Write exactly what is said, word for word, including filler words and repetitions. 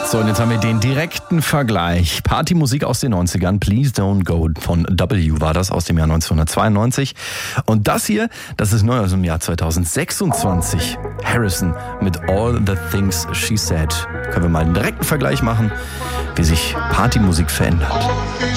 So, und jetzt haben wir den direkten Vergleich. Partymusik aus den neunzigern, Please Don't Go von W war das aus dem Jahr neunzehnhundertzweiundneunzig. Und das hier, das ist neu aus dem Jahr zweitausendsechsundzwanzig. Harrison mit All the Things She Said. Können wir mal einen direkten Vergleich machen, wie sich Partymusik verändert.